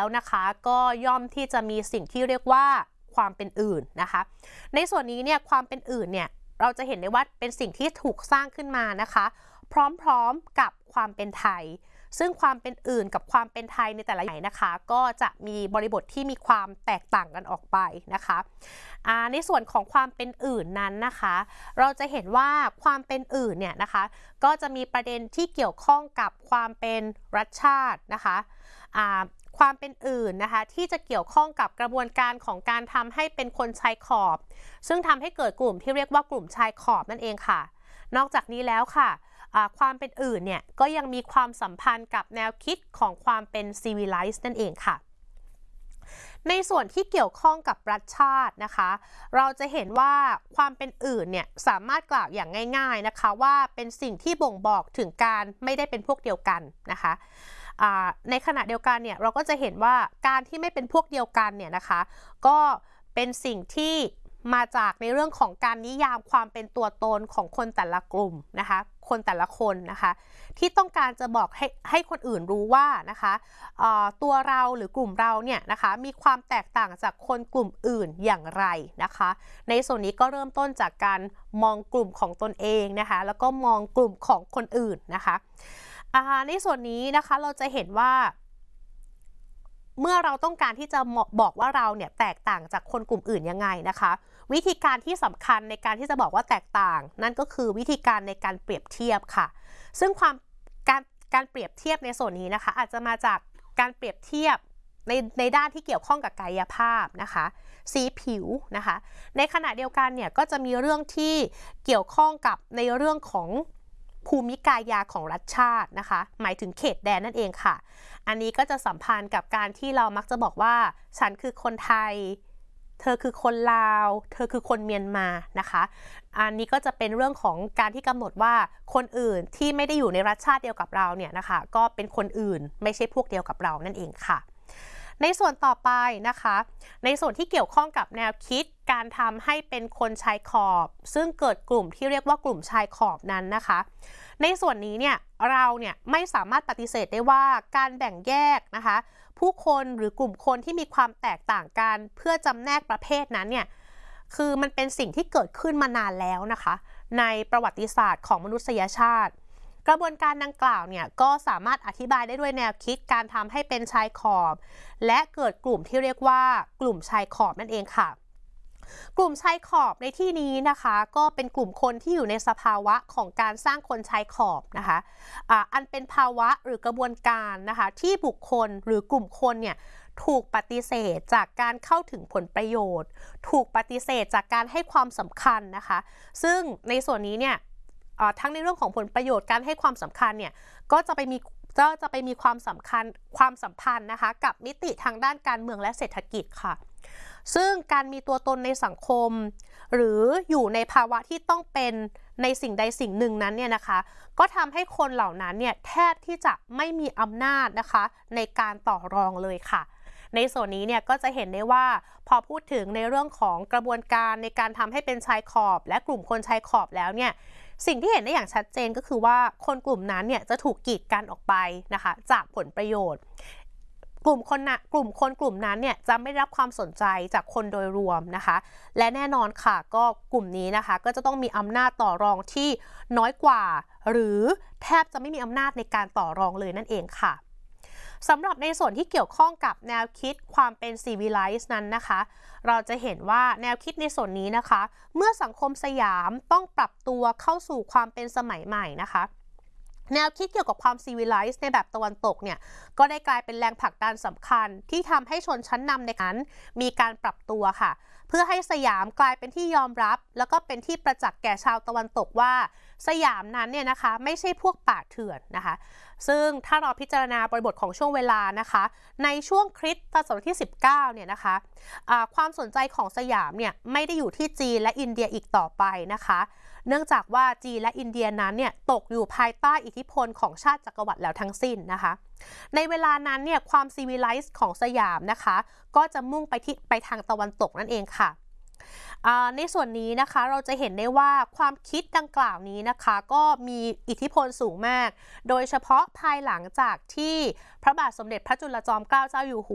นะคะก็ย่อมที่จะมีสิ่งที่เรียกว่าความเป็นอื่นนะคะในส่วนนี้เนี่ยความเป็นอื่นเนี่ยเราจะเห็นได้ว่าเป็นสิ่งที่ถูกสร้างขึ้นมานะคะพร้อมๆกับความเป็นไทยซึ่งความเป็นอื่นกับความเป็นไทยในแต่ละอย่างนะคะก็จะมีบริบทที่มีความแตกต่างกันออกไปนะคะในส่วนของความเป็นอื่นนั้นนะคะเราจะเห็นว่าความเป็นอื่นเนี่ยนะคะก็จะมีประเด็นที่เกี่ยวข้องกับความเป็นรัฐชาตินะคะความเป็นอื่นนะคะที่จะเกี่ยวข้องกับกระบวนการของการทำให้เป็นคนชายขอบซึ่งทำให้เกิดกลุ่มที่เรียกว่ากลุ่มชายขอบนั่นเองค่ะนอกจากนี้แล้วค่ะความเป็นอื่นเนี่ยก็ยังมีความสัมพันธ์กับแนวคิดของความเป็น civilized นั่นเองค่ะในส่วนที่เกี่ยวข้องกับรัฐชาตินะคะเราจะเห็นว่าความเป็นอื่นเนี่ยสามารถกล่าวอย่างง่ายๆนะคะว่าเป็นสิ่งที่บ่งบอกถึงการไม่ได้เป็นพวกเดียวกันนะคะในขณะเดียวกันเนี่ยเราก็จะเห็นว่าการที่ไม่เป็นพวกเดียวกันเนี่ยนะคะก็เป็นสิ่งที่มาจากในเรื่องของการนิยามความเป็นตัวตนของคนแต่ละกลุ่มนะคะคนแต่ละคนนะคะที่ต้องการจะบอกให้คนอื่นรู้ว่านะคะตัวเราหรือกลุ่มเราเนี่ยนะคะมีความแตกต่างจากคนกลุ่มอื่นอย่างไรนะคะในส่วนนี้ก็เริ่มต้นจากการมองกลุ่มของตนเองนะคะแล้วก็มองกลุ่มของคนอื่นนะคะในส่วนนี้นะคะเราจะเห็นว่าเมื่อเราต้องการที่จะบอกว่าเราเนี่ยแตกต่างจากคนกลุ่มอื่นยังไงนะคะวิธีการที่สำคัญในการที่จะบอกว่าแตกต่างนั่นก็คือวิธีการในการเปรียบเทียบค่ะซึ่งการเปรียบเทียบในส่วนนี้นะคะอาจจะมาจากการเปรียบเทียบในด้านที่เกี่ยวข้องกับกายภาพนะคะสีผิวนะคะในขณะเดียวกันเนี่ยก็จะมีเรื่องที่เกี่ยวข้องกับในเรื่องของภูมิกายาของรัฐชาตินะคะหมายถึงเขตแดนนั่นเองค่ะอันนี้ก็จะสัมพันธ์กับการที่เรามักจะบอกว่าฉันคือคนไทยเธอคือคนลาวเธอคือคนเมียนมานะคะอันนี้ก็จะเป็นเรื่องของการที่กำหนดว่าคนอื่นที่ไม่ได้อยู่ในรัฐชาติเดียวกับเราเนี่ยนะคะก็เป็นคนอื่นไม่ใช่พวกเดียวกับเรานั่นเองค่ะในส่วนต่อไปนะคะในส่วนที่เกี่ยวข้องกับแนวคิดการทำให้เป็นคนชายขอบซึ่งเกิดกลุ่มที่เรียกว่ากลุ่มชายขอบนั้นนะคะในส่วนนี้เนี่ยเราเนี่ยไม่สามารถปฏิเสธได้ว่าการแบ่งแยกนะคะผู้คนหรือกลุ่มคนที่มีความแตกต่างกันเพื่อจำแนกประเภทนั้นเนี่ยคือมันเป็นสิ่งที่เกิดขึ้นมานานแล้วนะคะในประวัติศาสตร์ของมนุษยชาติกระบวนการดังกล่าวเนี่ยก็สามารถอธิบายได้ด้วยแนวคิดการทำให้เป็นชายขอบและเกิดกลุ่มที่เรียกว่ากลุ่มชายขอบนั่นเองค่ะกลุ่มชายขอบในที่นี้นะคะก็เป็นกลุ่มคนที่อยู่ในสภาวะของการสร้างคนชายขอบนะคะอันเป็นภาวะหรือกระบวนการนะคะที่บุคคลหรือกลุ่มคนเนี่ยถูกปฏิเสธจากการเข้าถึงผลประโยชน์ถูกปฏิเสธจากการให้ความสำคัญนะคะซึ่งในส่วนนี้เนี่ยทั้งในเรื่องของผลประโยชน์การให้ความสำคัญเนี่ยก็จะไปมีความสัมพันธ์นะคะกับมิติทางด้านการเมืองและเศรษฐกิจค่ะซึ่งการมีตัวตนในสังคมหรืออยู่ในภาวะที่ต้องเป็นในสิ่งใดสิ่งหนึ่งนั้นเนี่ยนะคะก็ทำให้คนเหล่านั้นเนี่ยแทบที่จะไม่มีอำนาจนะคะในการต่อรองเลยค่ะในส่วนนี้เนี่ยก็จะเห็นได้ว่าพอพูดถึงในเรื่องของกระบวนการในการทำให้เป็นชายขอบและกลุ่มคนชายขอบแล้วเนี่ยสิ่งที่เห็นได้อย่างชัดเจนก็คือว่าคนกลุ่มนั้นเนี่ยจะถูกกีดกันออกไปนะคะจากผลประโยชน์กลุ่มคนนั้นเนี่ยจะไม่ได้รับความสนใจจากคนโดยรวมนะคะและแน่นอนค่ะก็กลุ่มนี้นะคะก็จะต้องมีอำนาจต่อรองที่น้อยกว่าหรือแทบจะไม่มีอำนาจในการต่อรองเลยนั่นเองค่ะสำหรับในส่วนที่เกี่ยวข้องกับแนวคิดความเป็น civilized นั้นนะคะเราจะเห็นว่าแนวคิดในส่วนนี้นะคะเมื่อสังคมสยามต้องปรับตัวเข้าสู่ความเป็นสมัยใหม่นะคะแนวคิดเกี่ยวกับความ civilized ในแบบตะวันตกเนี่ยก็ได้กลายเป็นแรงผลักดันสำคัญที่ทำให้ชนชั้นนำในนั้นมีการปรับตัวค่ะเพื่อให้สยามกลายเป็นที่ยอมรับแล้วก็เป็นที่ประจักษ์แก่ชาวตะวันตกว่าสยามนั้นเนี่ยนะคะไม่ใช่พวกป่าเถื่อนนะคะซึ่งถ้าเราพิจารณาบริบทของช่วงเวลานะคะในช่วงคริสตศตวรรษที่19เนี่ยนะคะความสนใจของสยามเนี่ยไม่ได้อยู่ที่จีนและอินเดียอีกต่อไปนะคะเนื่องจากว่าจีนและอินเดียนั้นเนี่ยตกอยู่ภายใต้อิทธิพลของชาติจักรวรรดิแล้วทั้งสิ้นนะคะในเวลานั้นเนี่ยความซีวิไลซ์ของสยามนะคะก็จะมุ่งไปทางตะวันตกนั่นเองค่ะในส่วนนี้นะคะเราจะเห็นได้ว่าความคิดดังกล่าวนี้นะคะก็มีอิทธิพลสูงมากโดยเฉพาะภายหลังจากที่พระบาทสมเด็จพระจุลจอมเกล้าเจ้าอยู่หัว